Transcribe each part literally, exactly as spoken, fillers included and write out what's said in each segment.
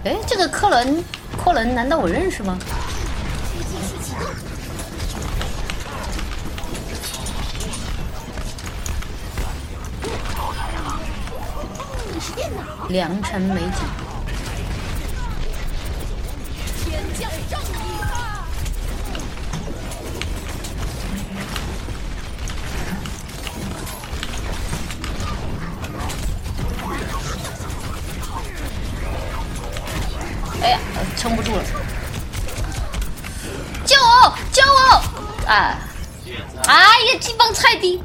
哎，这个克伦，克伦难道我认识吗？良辰美景。 天降正义啊！ 哎呀，撑不住了！救我！救我！啊！哎呀，这帮菜逼！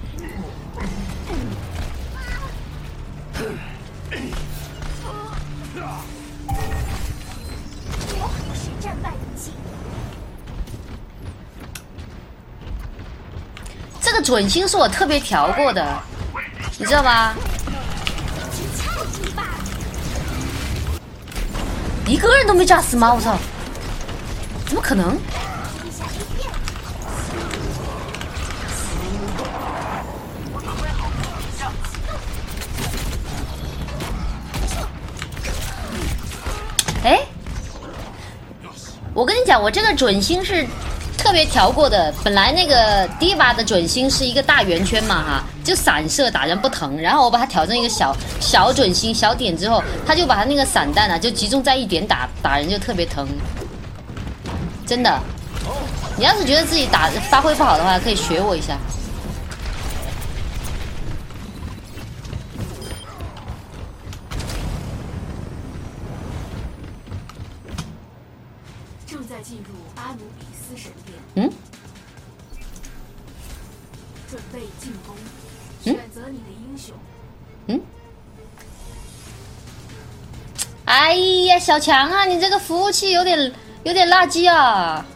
这个准星是我特别调过的，你知道吗？一个人都没炸死吗？我操！怎么可能？哎，我跟你讲，我这个准星是特别调过的。本来那个 Diva 的准星是一个大圆圈嘛，哈，就散射打人不疼。然后我把它调成一个小小准星小点之后，他就把他那个散弹啊，就集中在一点打打人就特别疼。真的，你要是觉得自己打发挥不好的话，可以学我一下。 正在进入阿努比斯神殿。 嗯。 准备进攻， 嗯选择你的英雄。 嗯。哎呀，小强啊，你这个服务器有点有点垃圾啊！